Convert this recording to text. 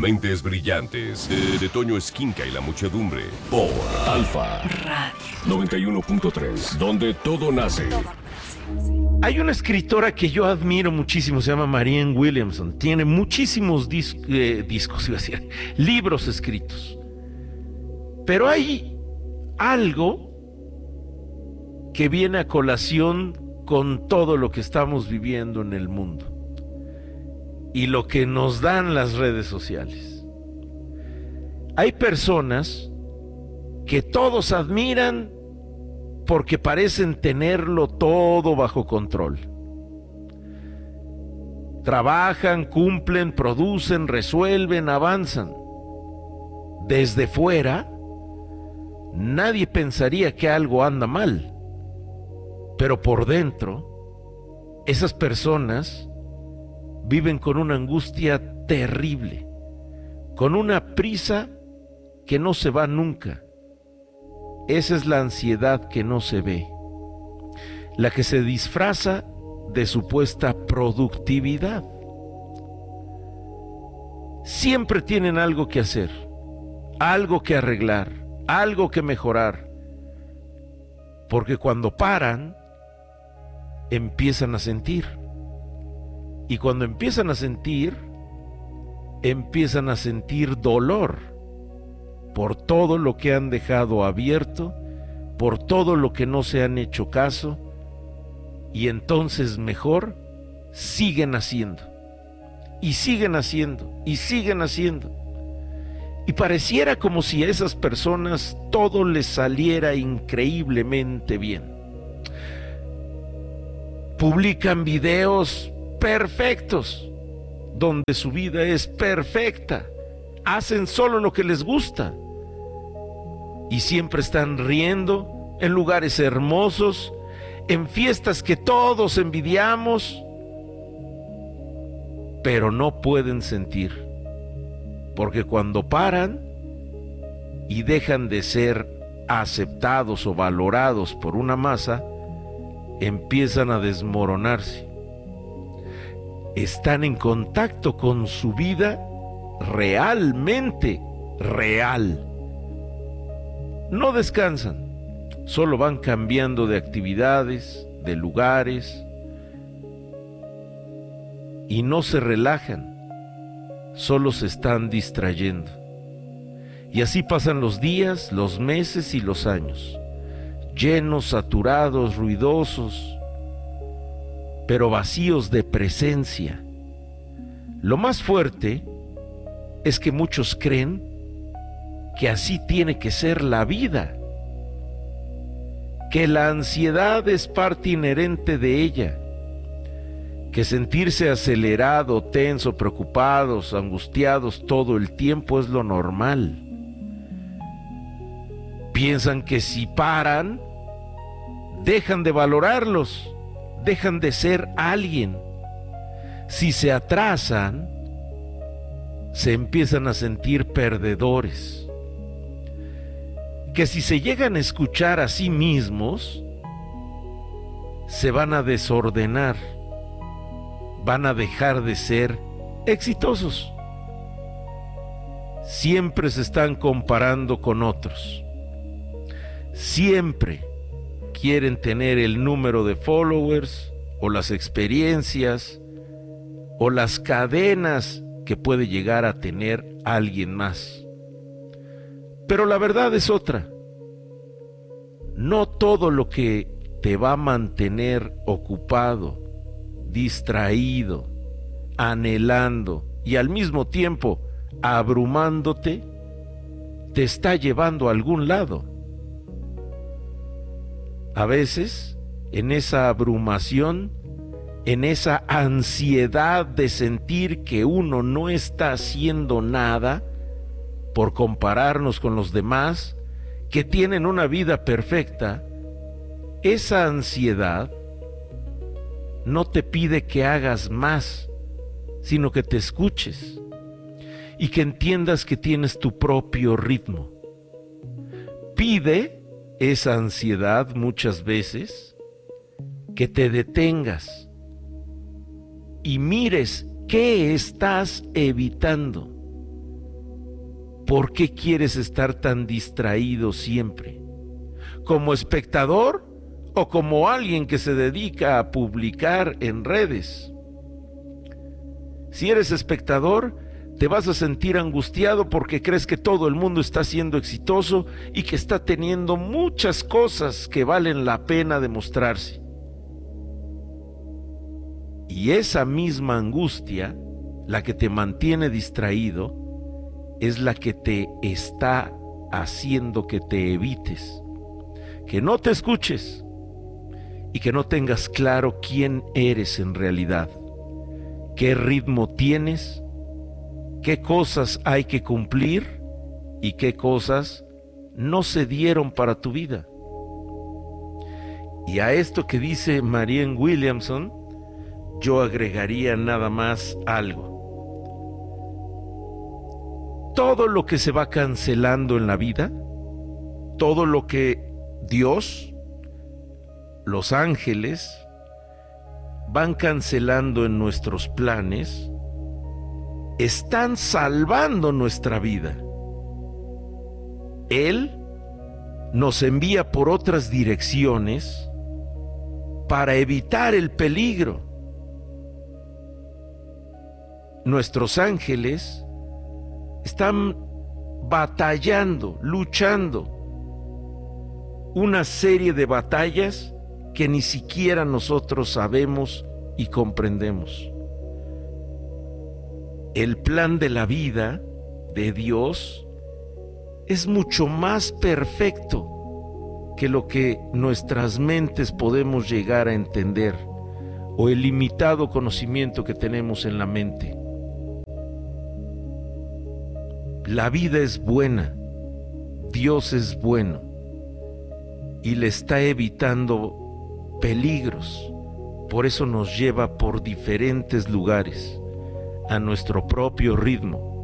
Mentes Brillantes, de Toño Esquinca y la muchedumbre, por Alfa Radio 91.3, donde todo nace. Hay una escritora que yo admiro muchísimo, se llama Marianne Williamson. Tiene muchísimos discos, iba a decir, libros escritos. Pero hay algo que viene a colación con todo lo que estamos viviendo en el mundo y lo que nos dan las redes sociales. Hay personas que todos admiran porque parecen tenerlo todo bajo control. Trabajan, cumplen, producen, resuelven, avanzan. Desde fuera, nadie pensaría que algo anda mal. Pero por dentro, esas personas viven con una angustia terrible, con una prisa que no se va nunca. Esa es la ansiedad que no se ve, la que se disfraza de supuesta productividad. Siempre tienen algo que hacer, algo que arreglar, algo que mejorar, porque cuando paran, empiezan a sentir. Y cuando empiezan a sentir dolor por todo lo que han dejado abierto, por todo lo que no se han hecho caso, y entonces mejor siguen haciendo, y siguen haciendo, y siguen haciendo. Y pareciera como si a esas personas todo les saliera increíblemente bien. Publican videos perfectos, donde su vida es perfecta, hacen solo lo que les gusta, y siempre están riendo en lugares hermosos, en fiestas que todos envidiamos, pero no pueden sentir, porque cuando paran y dejan de ser aceptados o valorados por una masa, empiezan a desmoronarse. Están en contacto con su vida realmente real. No descansan, solo van cambiando de actividades, de lugares, y no se relajan, solo se están distrayendo. Y así pasan los días, los meses y los años, llenos, saturados, ruidosos, pero vacíos de presencia. Lo más fuerte es que muchos creen que así tiene que ser la vida, que la ansiedad es parte inherente de ella, que sentirse acelerado, tenso, preocupados, angustiados todo el tiempo es lo normal. Piensan que si paran, dejan de valorarlos, dejan de ser alguien. Si se atrasan, se empiezan a sentir perdedores. Que si se llegan a escuchar a sí mismos, se van a desordenar, van a dejar de ser exitosos. Siempre se están comparando con otros. Siempre quieren tener el número de followers o las experiencias o las cadenas que puede llegar a tener alguien más. Pero la verdad es otra. No todo lo que te va a mantener ocupado, distraído, anhelando y al mismo tiempo abrumándote, te está llevando a algún lado. A veces, en esa abrumación, en esa ansiedad de sentir que uno no está haciendo nada, por compararnos con los demás que tienen una vida perfecta, esa ansiedad no te pide que hagas más, sino que te escuches y que entiendas que tienes tu propio ritmo. Pide esa ansiedad muchas veces que te detengas y mires qué estás evitando, ¿Por qué quieres estar tan distraído siempre? ¿Como espectador o como alguien que se dedica a publicar en redes? Si eres espectador, te vas a sentir angustiado porque crees que todo el mundo está siendo exitoso y que está teniendo muchas cosas que valen la pena demostrarse. Y esa misma angustia, la que te mantiene distraído, es la que te está haciendo que te evites, que no te escuches y que no tengas claro quién eres en realidad, qué ritmo tienes, qué cosas hay que cumplir y qué cosas no se dieron para tu vida. Y a esto que dice Marianne Williamson, yo agregaría nada más algo. Todo lo que se va cancelando en la vida, todo lo que Dios, los ángeles, van cancelando en nuestros planes, están salvando nuestra vida. Él nos envía por otras direcciones para evitar el peligro. Nuestros ángeles están batallando, luchando una serie de batallas que ni siquiera nosotros sabemos y comprendemos. El plan de la vida de Dios es mucho más perfecto que lo que nuestras mentes podemos llegar a entender o el limitado conocimiento que tenemos en la mente. La vida es buena, Dios es bueno y le está evitando peligros. Por eso nos lleva por diferentes lugares a nuestro propio ritmo.